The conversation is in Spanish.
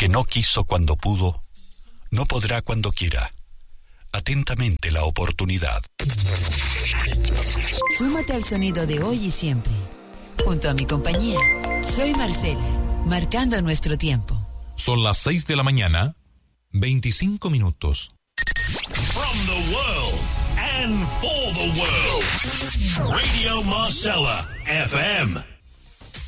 que no quiso cuando pudo, no podrá cuando quiera. Atentamente la oportunidad. Súmate al sonido de hoy y siempre. Junto a mi compañía, soy Marcela, marcando nuestro tiempo. Son las 6 de la mañana, 25 minutos. From the world and for the world. Radio Marcella FM.